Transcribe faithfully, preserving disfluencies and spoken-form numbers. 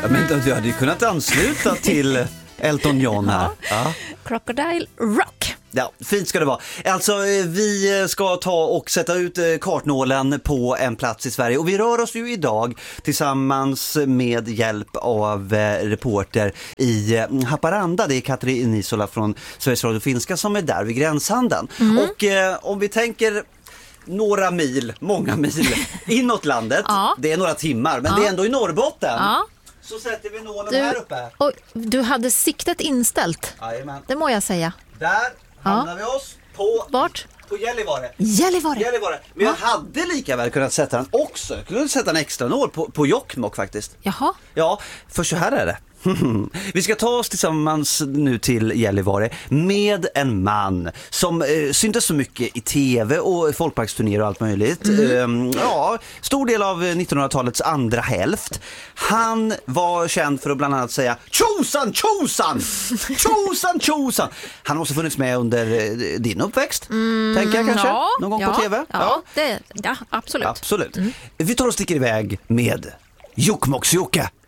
Ja, men du hade ju kunnat ansluta till Elton John här. Ja. Crocodile Rock. Ja, fint ska det vara. Alltså, vi ska ta och sätta ut kartnålen på en plats i Sverige. Och vi rör oss ju idag tillsammans med hjälp av reporter i Haparanda. Det är Katrin Isola från Sveriges Radio Finska som är där vid gränshandeln. Mm. Och eh, om vi tänker några mil, många mil inåt landet. Ja. Det är några timmar, men ja. Det är ändå i Norrbotten. Ja. Så sätter vi nålen du, här uppe. Och du hade siktet inställt. Jajamän. Det må jag säga. Där hamnar ja. vi oss på... Vart? På Gällivare. Gällivare. Gällivare. Men jag ja. hade lika väl kunnat sätta den också. Jag kunde sätta en extra nål på, på Jokkmokk faktiskt. Jaha. Ja, för så här är det. Vi ska ta oss tillsammans nu till Gällivare med en man som eh, syntes så mycket i tv och folkparksturnéer och allt möjligt. Mm. Eh, ja, stor del av nittonhundratalets andra hälft. Han var känd för att bland annat säga tjosan, tjosan, tjosan, tjosan. Han har också funnits med under eh, din uppväxt, mm, tänker jag kanske, ja, någon gång ja, på tv. Ja, ja. Det, ja absolut. absolut. Mm. Vi tar och sticker iväg med Jokkmokks-Jocke.